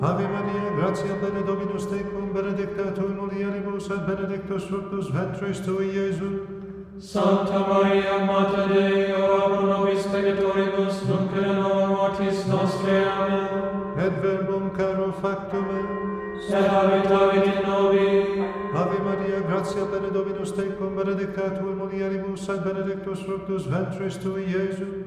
Ave Maria, gratia plena Dominus tecum, benedicta tu in mulieribus, et benedictus fructus ventris tui, Iesus. Santa Maria, Mater Dei, ora pro nobis peccatoribus, nunc et in hora mortis nostre. Amen. Et verbum caro factum est, sed habitavit in nobi. Ave Maria, gratia plena Dominus tecum, benedicta tu in mulieribus, et benedictus fructus ventris tui, Iesus.